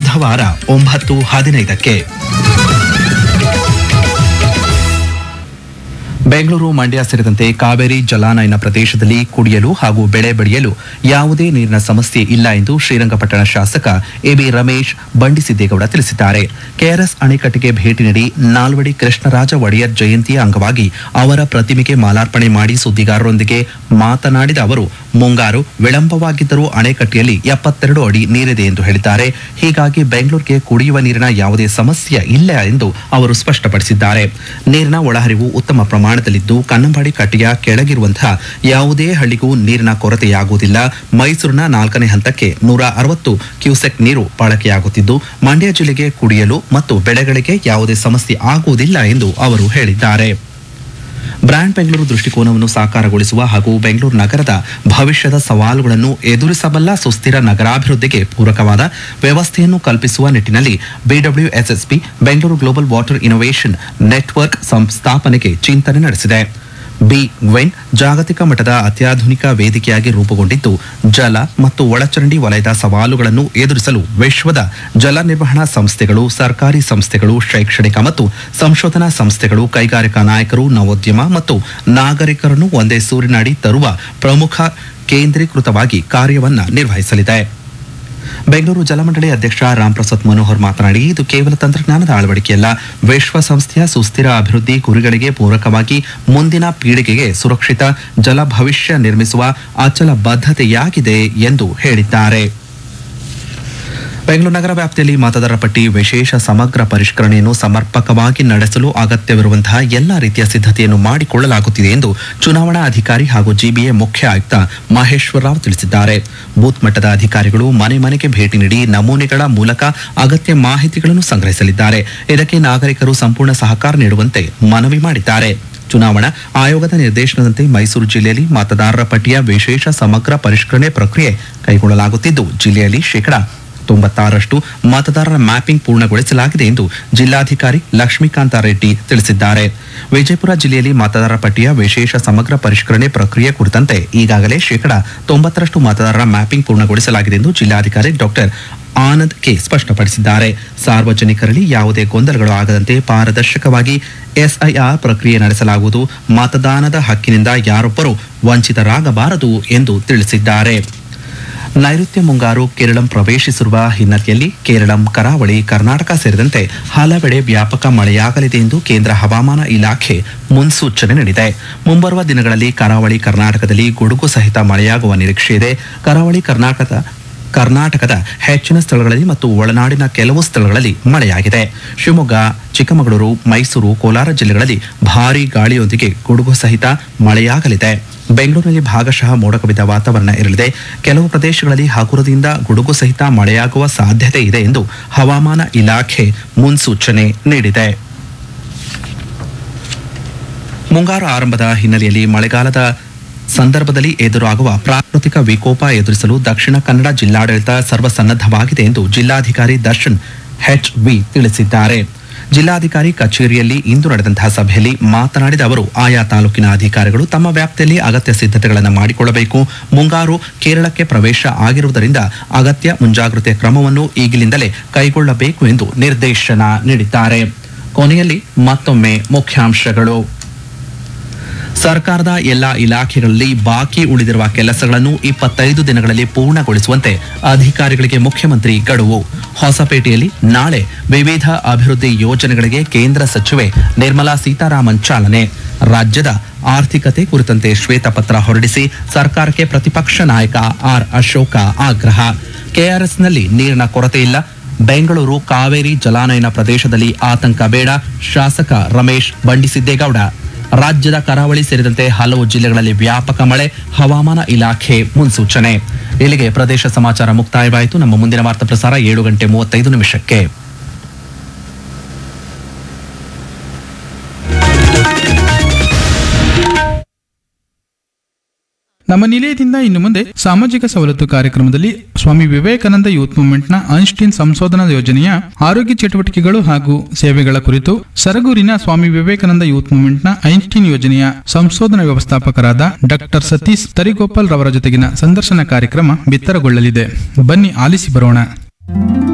ಬುಧವಾರ 9:15ಕ್ಕೆ. ಬೆಂಗಳೂರು, ಮಂಡ್ಯ ಸೇರಿದಂತೆ ಕಾವೇರಿ ಜಲಾನಯನ ಪ್ರದೇಶದಲ್ಲಿ ಕುಡಿಯಲು ಹಾಗೂ ಬೆಳೆ ಬೆಳೆಯಲು ಯಾವುದೇ ನೀರಿನ ಸಮಸ್ಯೆ ಇಲ್ಲ ಎಂದು ಶ್ರೀರಂಗಪಟ್ಟಣ ಶಾಸಕ ಎಬಿ ರಮೇಶ್ ಬಂಡಿಸಿದ್ದೇಗೌಡ ತಿಳಿಸಿದ್ದಾರೆ. ಕೆಆರ್ಎಸ್ ಅಣೆಕಟ್ಟೆಗೆ ಭೇಟಿ ನೀಡಿ ನಾಲ್ವಡಿ ಕೃಷ್ಣರಾಜ ಒಡೆಯರ್ ಜಯಂತಿಯ ಅಂಗವಾಗಿ ಅವರ ಪ್ರತಿಮೆಗೆ ಮಾಲಾರ್ಪಣೆ ಮಾಡಿ ಸುದ್ದಿಗಾರರೊಂದಿಗೆ ಮಾತನಾಡಿದ ಅವರು, ಮುಂಗಾರು ವಿಳಂಬವಾಗಿದ್ದರೂ ಅಣೆಕಟ್ಟೆಯಲ್ಲಿ 72 ಅಡಿ ನೀರಿದೆ ಎಂದು ಹೇಳಿದ್ದಾರೆ. ಹೀಗಾಗಿ ಬೆಂಗಳೂರಿಗೆ ಕುಡಿಯುವ ನೀರಿನ ಯಾವುದೇ ಸಮಸ್ಯೆ ಇಲ್ಲ ಎಂದು ಅವರು ಸ್ಪಷ್ಟಪಡಿಸಿದ್ದಾರೆ. ನೀರಿನ ಒಳಹರಿವು ಉತ್ತಮ ಪ್ರಮಾಣದಲ್ಲಿದ್ದು ಕನ್ನಂಬಾಡಿ ಕಟ್ಟೆಯ ಕೆಳಗಿರುವಂತಹ ಯಾವುದೇ ಹಳ್ಳಿಗೂ ನೀರಿನ ಕೊರತೆಯಾಗುವುದಿಲ್ಲ. ಮೈಸೂರಿನ 4ನೇ ಹಂತಕ್ಕೆ 160 ಕ್ಯೂಸೆಕ್ ನೀರು ಬಳಕೆಯಾಗುತ್ತಿದ್ದು ಮಂಡ್ಯ ಜಿಲ್ಲೆಗೆ ಕುಡಿಯಲು ಮತ್ತು ಬೆಳೆಗಳಿಗೆ ಯಾವುದೇ ಸಮಸ್ಯೆ ಆಗುವುದಿಲ್ಲ ಎಂದು ಅವರು ಹೇಳಿದ್ದಾರೆ. ಬ್ರ್ಯಾಂಡ್ ಬೆಂಗಳೂರು ದೃಷ್ಟಿಕೋನವನ್ನು ಸಾಕಾರಗೊಳಿಸುವ ಹಾಗೂ ಬೆಂಗಳೂರು ನಗರದ ಭವಿಷ್ಯದ ಸವಾಲುಗಳನ್ನು ಎದುರಿಸಬಲ್ಲ ಸುಸ್ಥಿರ ನಗರಾಭಿವೃದ್ಧಿಗೆ ಪೂರಕವಾದ ವ್ಯವಸ್ಥೆಯನ್ನು ಕಲ್ಪಿಸುವ ನಿಟ್ಟಿನಲ್ಲಿ BWSSP Bengaluru global water innovation network ಸಂಸ್ಥಾಪನೆಗೆ ಚಿಂತನೆ ನಡೆಸಿದೆ. BGWEN ಜಾಗತಿಕ ಮಟ್ಟದ ಅತ್ಯಾಧುನಿಕ ವೇದಿಕೆಯಾಗಿ ರೂಪುಗೊಂಡಿದ್ದು ಜಲ ಮತ್ತು ಒಳಚರಂಡಿ ವಲಯದ ಸವಾಲುಗಳನ್ನು ಎದುರಿಸಲು ವಿಶ್ವದ ಜಲ ನಿರ್ವಹಣಾ ಸಂಸ್ಥೆಗಳು, ಸರ್ಕಾರಿ ಸಂಸ್ಥೆಗಳು, ಶೈಕ್ಷಣಿಕ ಮತ್ತು ಸಂಶೋಧನಾ ಸಂಸ್ಥೆಗಳು, ಕೈಗಾರಿಕಾ ನಾಯಕರು, ನವೋದ್ಯಮ ಮತ್ತು ನಾಗರಿಕರನ್ನು ಒಂದೇ ಸೂರಿನಡಿ ತರುವ ಪ್ರಮುಖ ಕೇಂದ್ರೀಕೃತವಾಗಿ ಕಾರ್ಯವನ್ನು ನಿರ್ವಹಿಸಲಿದೆ. ಬೆಂಗಳೂರು ಜಲಮಂಡಳಿ ಅಧ್ಯಕ್ಷ ರಾಮಪ್ರಸಾದ್ ಮನೋಹರ್ ಮಾತನಾಡಿ, ಇದು ಕೇವಲ ತಂತ್ರಜ್ಞಾನದ ಅಳವಡಿಕೆಯಲ್ಲ, ವಿಶ್ವಸಂಸ್ಥೆಯ ಸುಸ್ಥಿರ ಅಭಿವೃದ್ಧಿ ಗುರಿಗಳಿಗೆ ಪೂರಕವಾಗಿ ಮುಂದಿನ ಪೀಳಿಗೆಗೆ ಸುರಕ್ಷಿತ ಜಲ ಭವಿಷ್ಯ ನಿರ್ಮಿಸುವ ಅಚಲ ಬದ್ಧತೆಯಾಗಿದೆ ಎಂದು ಹೇಳಿದ್ದಾರೆ. ಬೆಂಗಳೂರು ನಗರ ವ್ಯಾಪ್ತಿಯಲ್ಲಿ ಮತದಾರರ ಪಟ್ಟಿ ವಿಶೇಷ ಸಮಗ್ರ ಪರಿಷ್ಕರಣೆಯನ್ನು ಸಮರ್ಪಕವಾಗಿ ನಡೆಸಲು ಅಗತ್ಯವಿರುವಂತಹ ಎಲ್ಲಾ ರೀತಿಯ ಸಿದ್ಧತೆಯನ್ನು ಮಾಡಿಕೊಳ್ಳಲಾಗುತ್ತಿದೆ ಎಂದು ಚುನಾವಣಾ ಅಧಿಕಾರಿ ಹಾಗೂ ಜಿಬಿಎ ಮುಖ್ಯ ಆಯುಕ್ತ ಮಹೇಶ್ವರ ರಾವ್ ತಿಳಿಸಿದ್ದಾರೆ. ಬೂತ್ ಮಟ್ಟದ ಅಧಿಕಾರಿಗಳು ಮನೆ ಮನೆಗೆ ಭೇಟಿ ನೀಡಿ ನಮೂನೆಗಳ ಮೂಲಕ ಅಗತ್ಯ ಮಾಹಿತಿಗಳನ್ನು ಸಂಗ್ರಹಿಸಲಿದ್ದಾರೆ. ಇದಕ್ಕೆ ನಾಗರಿಕರು ಸಂಪೂರ್ಣ ಸಹಕಾರ ನೀಡುವಂತೆ ಮನವಿ ಮಾಡಿದ್ದಾರೆ. ಚುನಾವಣಾ ಆಯೋಗದ ನಿರ್ದೇಶನದಂತೆ ಮೈಸೂರು ಜಿಲ್ಲೆಯಲ್ಲಿ ಮತದಾರರ ಪಟ್ಟಿಯ ವಿಶೇಷ ಸಮಗ್ರ ಪರಿಷ್ಕರಣೆ ಪ್ರಕ್ರಿಯೆ ಕೈಗೊಳ್ಳಲಾಗುತ್ತಿದ್ದು ಜಿಲ್ಲೆಯಲ್ಲಿ 96% ಮತದಾರರ ಮ್ಯಾಪಿಂಗ್ ಪೂರ್ಣಗೊಳಿಸಲಾಗಿದೆ ಎಂದು ಜಿಲ್ಲಾಧಿಕಾರಿ ಲಕ್ಷ್ಮೀಕಾಂತ ರೆಡ್ಡಿ ತಿಳಿಸಿದ್ದಾರೆ. ವಿಜಯಪುರ ಜಿಲ್ಲೆಯಲ್ಲಿ ಮತದಾರರ ಪಟ್ಟಿಯ ವಿಶೇಷ ಸಮಗ್ರ ಪರಿಷ್ಕರಣೆ ಪ್ರಕ್ರಿಯೆ ಕುರಿತಂತೆ ಈಗಾಗಲೇ 90% ಮತದಾರರ ಮ್ಯಾಪಿಂಗ್ ಪೂರ್ಣಗೊಳಿಸಲಾಗಿದೆ ಎಂದು ಜಿಲ್ಲಾಧಿಕಾರಿ ಡಾಕ್ಟರ್ ಆನಂದ್ ಕೆ ಸ್ಪಷ್ಟಪಡಿಸಿದ್ದಾರೆ. ಸಾರ್ವಜನಿಕರಲ್ಲಿ ಯಾವುದೇ ಗೊಂದಲಗಳು ಆಗದಂತೆ ಪಾರದರ್ಶಕವಾಗಿ ಎಸ್ಐಆರ್ ಪ್ರಕ್ರಿಯೆ ನಡೆಸಲಾಗುವುದು. ಮತದಾನದ ಹಕ್ಕಿನಿಂದ ಯಾರೊಬ್ಬರೂ ವಂಚಿತರಾಗಬಾರದು ಎಂದು ತಿಳಿಸಿದ್ದಾರೆ. ನೈಋತ್ಯ ಮುಂಗಾರು ಕೇರಳಂ ಪ್ರವೇಶಿಸಿರುವ ಹಿನ್ನೆಲೆಯಲ್ಲಿ ಕೇರಳಂ, ಕರಾವಳಿ, ಕರ್ನಾಟಕ ಸೇರಿದಂತೆ ಹಲವೆಡೆ ವ್ಯಾಪಕ ಮಳೆಯಾಗಲಿದೆ ಎಂದು ಕೇಂದ್ರ ಹವಾಮಾನ ಇಲಾಖೆ ಮುನ್ಸೂಚನೆ ನೀಡಿದೆ. ಮುಂಬರುವ ದಿನಗಳಲ್ಲಿ ಕರಾವಳಿ ಕರ್ನಾಟಕದಲ್ಲಿ ಗುಡುಗು ಸಹಿತ ಮಳೆಯಾಗುವ ನಿರೀಕ್ಷೆ ಇದೆ. ಕರಾವಳಿ ಕರ್ನಾಟಕದ ಹೆಚ್ಚಿನ ಸ್ಥಳಗಳಲ್ಲಿ ಮತ್ತು ಒಳನಾಡಿನ ಕೆಲವು ಸ್ಥಳಗಳಲ್ಲಿ ಮಳೆಯಾಗಿದೆ. ಶಿವಮೊಗ್ಗ, ಚಿಕ್ಕಮಗಳೂರು, ಮೈಸೂರು, ಕೋಲಾರ ಜಿಲ್ಲೆಗಳಲ್ಲಿ ಭಾರೀ ಗಾಳಿಯೊಂದಿಗೆ ಗುಡುಗು ಸಹಿತ ಮಳೆಯಾಗಲಿದೆ. ಬೆಂಗಳೂರಿನಲ್ಲಿ ಭಾಗಶಃ ಮೋಡ ಕವಿದ ವಾತಾವರಣ ಇರಲಿದೆ. ಕೆಲವು ಪ್ರದೇಶಗಳಲ್ಲಿ ಹಗುರದಿಂದ ಗುಡುಗು ಸಹಿತ ಮಳೆಯಾಗುವ ಸಾಧ್ಯತೆ ಇದೆ ಎಂದು ಹವಾಮಾನ ಇಲಾಖೆ ಮುನ್ಸೂಚನೆ ನೀಡಿದೆ. ಮುಂಗಾರು ಆರಂಭದ ಹಿನ್ನೆಲೆಯಲ್ಲಿ ಮಳೆಗಾಲದ ಸಂದರ್ಭದಲ್ಲಿ ಎದುರಾಗುವ ಪ್ರಾಕೃತಿಕ ವಿಕೋಪ ಎದುರಿಸಲು ದಕ್ಷಿಣ ಕನ್ನಡ ಜಿಲ್ಲಾಡಳಿತ ಸರ್ವಸನ್ನದ್ಧವಾಗಿದೆ ಎಂದು ಜಿಲ್ಲಾಧಿಕಾರಿ ದರ್ಶನ್ HV ತಿಳಿಸಿದ್ದಾರೆ. ಜಿಲ್ಲಾಧಿಕಾರಿ ಕಚೇರಿಯಲ್ಲಿ ಇಂದು ನಡೆದಂತಹ ಸಭೆಯಲ್ಲಿ ಮಾತನಾಡಿದ ಅವರು, ಆಯಾ ತಾಲೂಕಿನ ಅಧಿಕಾರಿಗಳು ತಮ್ಮ ವ್ಯಾಪ್ತಿಯಲ್ಲಿ ಅಗತ್ಯ ಸಿದ್ಧತೆಗಳನ್ನು ಮಾಡಿಕೊಳ್ಳಬೇಕು. ಮುಂಗಾರು ಕೇರಳಕ್ಕೆ ಪ್ರವೇಶ ಆಗಿರುವುದರಿಂದ ಅಗತ್ಯ ಮುಂಜಾಗ್ರತೆ ಕ್ರಮವನ್ನು ಈಗಿನಿಂದಲೇ ಕೈಗೊಳ್ಳಬೇಕು ಎಂದು ನಿರ್ದೇಶನ ನೀಡಿದ್ದಾರೆ. ಕೊನೆಯಲ್ಲಿ ಮತ್ತೊಮ್ಮೆ ಮುಖ್ಯಾಂಶಗಳು. ಸರ್ಕಾರದ ಎಲ್ಲಾ ಇಲಾಖೆಗಳಲ್ಲಿ ಬಾಕಿ ಉಳಿದಿರುವ ಕೆಲಸಗಳನ್ನು 25 ದಿನಗಳಲ್ಲಿ ಪೂರ್ಣಗೊಳಿಸುವಂತೆ ಅಧಿಕಾರಿಗಳಿಗೆ ಮುಖ್ಯಮಂತ್ರಿ ಗಡುವು. ಹೊಸಪೇಟೆಯಲ್ಲಿ ನಾಳೆ ವಿವಿಧ ಅಭಿವೃದ್ಧಿ ಯೋಜನೆಗಳಿಗೆ ಕೇಂದ್ರ ಸಚಿವೆ ನಿರ್ಮಲಾ ಸೀತಾರಾಮನ್ ಚಾಲನೆ. ರಾಜ್ಯದ ಆರ್ಥಿಕತೆ ಕುರಿತಂತೆ ಶ್ವೇತಪತ್ರ ಹೊರಡಿಸಿ ಸರ್ಕಾರಕ್ಕೆ ಪ್ರತಿಪಕ್ಷ ನಾಯಕ ಆರ್ ಅಶೋಕ ಆಗ್ರಹ. ಕೆಆರ್ಎಸ್ನಲ್ಲಿ ನೀರಿನ ಕೊರತೆ ಇಲ್ಲ. ಬೆಂಗಳೂರು ಕಾವೇರಿ ಜಲಾನಯನ ಪ್ರದೇಶದಲ್ಲಿ ಆತಂಕ ಬೇಡ. ಶಾಸಕ ರಮೇಶ್ ಬಂಡಿಸಿದ್ದೇಗೌಡ. ರಾಜ್ಯದ ಕರಾವಳಿ ಸೇರಿದಂತೆ ಹಲವು ಜಿಲ್ಲೆಗಳಲ್ಲಿ ವ್ಯಾಪಕ ಮಳೆ, ಹವಾಮಾನ ಇಲಾಖೆ ಮುನ್ಸೂಚನೆ. ಇಲ್ಲಿಗೆ ಪ್ರದೇಶ ಸಮಾಚಾರ ಮುಕ್ತಾಯವಾಯಿತು. ನಮ್ಮ ಮುಂದಿನ ವಾರ್ತಾ ಪ್ರಸಾರ 7:35. ನಮ್ಮ ನಿಲಯದಿಂದ ಇನ್ನು ಮುಂದೆ ಸಾಮಾಜಿಕ ಸವಲತ್ತು ಕಾರ್ಯಕ್ರಮದಲ್ಲಿ ಸ್ವಾಮಿ ವಿವೇಕಾನಂದ ಯೂತ್ ಮೂವ್ಮೆಂಟ್ನ ಐನ್ಸ್ಟೀನ್ ಸಂಶೋಧನಾ ಯೋಜನೆಯ ಆರೋಗ್ಯ ಚಟುವಟಿಕೆಗಳು ಹಾಗೂ ಸೇವೆಗಳ ಕುರಿತು ಸರಗೂರಿನ ಸ್ವಾಮಿ ವಿವೇಕಾನಂದ ಯೂತ್ ಮೂವ್ಮೆಂಟ್ನ ಐನ್ಸ್ಟೀನ್ ಯೋಜನೆಯ ಸಂಶೋಧನಾ ವ್ಯವಸ್ಥಾಪಕರಾದ ಡಾಕ್ಟರ್ ಸತೀಶ್ ತರಿಗೋಪಾಲ್ ರವರ ಜೊತೆಗಿನ ಸಂದರ್ಶನ ಕಾರ್ಯಕ್ರಮ ಬಿತ್ತರಗೊಳ್ಳಲಿದೆ. ಬನ್ನಿ ಆಲಿಸಿ ಬರೋಣ.